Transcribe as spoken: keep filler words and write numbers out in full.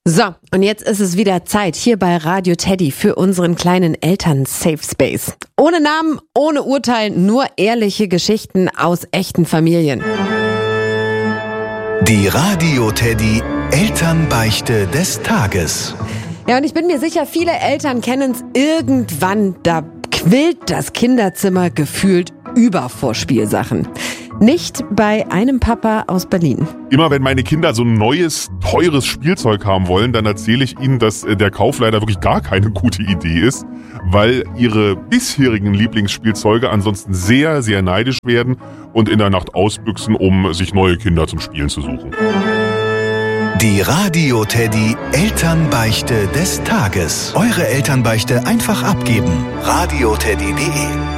So, und jetzt ist es wieder Zeit hier bei Radio Teddy für unseren kleinen Eltern-Safe Space. Ohne Namen, ohne Urteil, nur ehrliche Geschichten aus echten Familien. Die Radio Teddy Elternbeichte des Tages. Ja, und ich bin mir sicher, viele Eltern kennen es irgendwann, da quillt das Kinderzimmer gefühlt über vor Spielsachen. Nicht bei einem Papa aus Berlin. Immer wenn meine Kinder so ein neues, teures Spielzeug haben wollen, dann erzähle ich ihnen, dass der Kauf leider wirklich gar keine gute Idee ist, weil ihre bisherigen Lieblingsspielzeuge ansonsten sehr, sehr neidisch werden und in der Nacht ausbüchsen, um sich neue Kinder zum Spielen zu suchen. Die Radio Teddy Elternbeichte des Tages. Eure Elternbeichte einfach abgeben. radio teddy punkt de